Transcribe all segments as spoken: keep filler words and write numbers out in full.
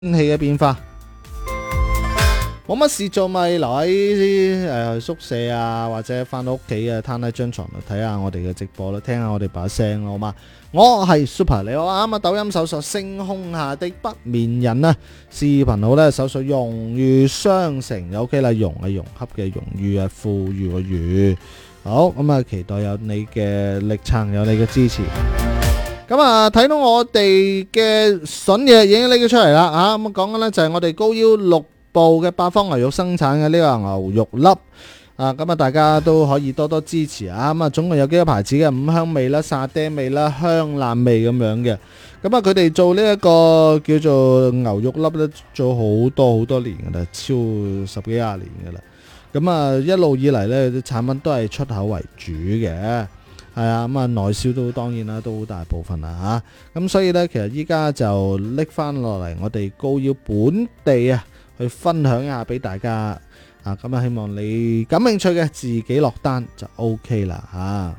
天氣嘅變化，冇乜事做咪留喺誒宿舍啊，或者翻到屋企啊，攤喺張床度睇下我哋嘅直播咯，聽下我哋把聲咯，好嘛？我係 Super， 你好啊！咁啊，抖音搜索星空下的不眠人啊，視頻號咧搜索融裕商城就 OK 啦，融係融洽嘅融，裕啊富裕個裕。好，咁啊，期待有你嘅力撐，有你嘅支持。咁啊，睇到我哋嘅筍嘢已經拎咗出嚟啦，吓咁講緊呢就係我哋高腰六部嘅八方牛肉生產嘅呢個牛肉粒啊，咁啊大家都可以多多支持啊，咁啊總共有幾個牌子嘅，五香味啦、沙爹味啦、香辣味咁樣嘅，咁啊佢哋做呢一個叫做牛肉粒咧，做好多好多年噶啦，超十幾廿年噶啦，咁啊一路以嚟呢啲產品都係出口為主嘅。係啊，咁啊內銷都當然啦，都好大部分啦吓，咁所以呢，其實依家就拎翻落嚟，我哋高腰本地啊，去分享一下俾大家啊，咁啊希望你感興趣嘅自己落單就 OK 啦吓。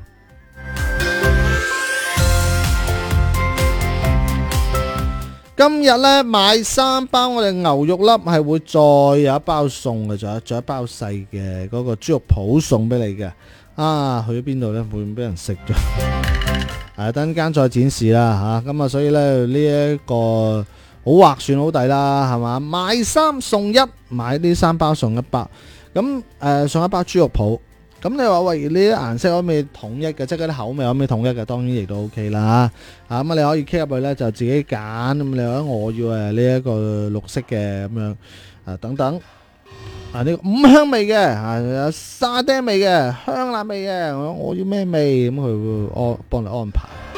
今日呢，買三包我哋牛肉粒係會再有一包送嘅，仲有仲有一包細嘅嗰個豬肉脯送俾你嘅。啊，去咗邊度呢？會唔會俾人食咗？誒，等間再展示啦吓，咁啊，所以咧呢一個好划算好抵啦，係嘛？買三送一，買呢三包送一包，咁誒送一包豬肉脯。咁你話喂，呢啲顏色可唔可以統一嘅？即係嗰啲口味可唔可以統一嘅？當然亦都 OK 啦。啊，咁啊你可以 click 入去咧，就自己揀。咁你話我要誒呢一個綠色嘅咁樣啊，等等。啊！呢、這個五香味嘅，啊有沙爹味嘅，香辣味嘅，我我要咩味咁佢會安幫你安排。